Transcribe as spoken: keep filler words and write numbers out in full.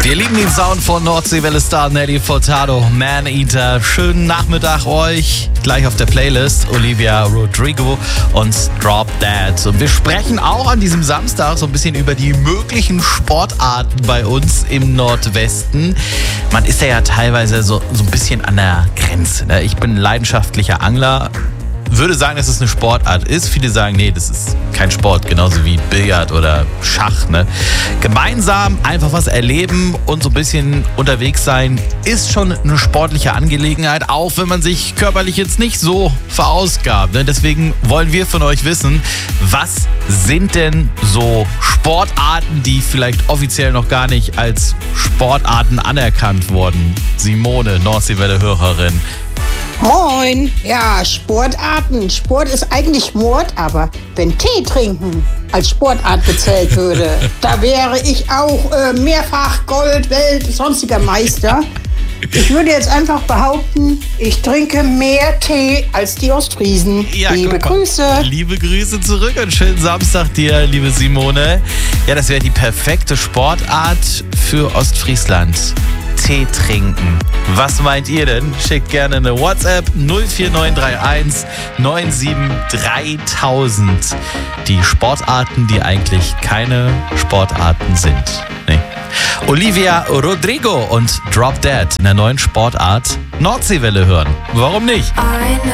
Wir lieben den Sound von Nordseewelle-Star Nelly Furtado, Man Eater. Schönen Nachmittag euch. Gleich auf der Playlist Olivia Rodrigo und Drop That. Und wir sprechen auch an diesem Samstag so ein bisschen über die möglichen Sportarten bei uns im Nordwesten. Man ist ja, ja teilweise so, so ein bisschen an der Grenze. Ne? Ich bin leidenschaftlicher Angler. Würde sagen, dass es eine Sportart ist. Viele sagen, nee, das ist kein Sport, genauso wie Billard oder Schach. Ne? Gemeinsam einfach was erleben und so ein bisschen unterwegs sein, ist schon eine sportliche Angelegenheit, auch wenn man sich körperlich jetzt nicht so verausgabt. Ne? Deswegen wollen wir von euch wissen, was sind denn so Sportarten, die vielleicht offiziell noch gar nicht als Sportarten anerkannt wurden? Simone, Nordseewelle-Hörerin. Moin! Ja, Sportarten. Sport ist eigentlich Mord, aber wenn Tee trinken als Sportart gezählt würde, da wäre ich auch äh, mehrfach Gold, Welt, sonstiger Meister. Ich würde jetzt einfach behaupten, ich trinke mehr Tee als die Ostfriesen. Ja, liebe Grüße. Liebe Grüße zurück und schönen Samstag dir, liebe Simone. Ja, das wäre die perfekte Sportart für Ostfriesland. Tee trinken. Was meint ihr denn? Schickt gerne eine WhatsApp null vier neun drei eins neun sieben dreitausend. Die Sportarten, die eigentlich keine Sportarten sind. Nee. Olivia Rodrigo und Drop That in der neuen Sportart Nordseewelle hören. Warum nicht?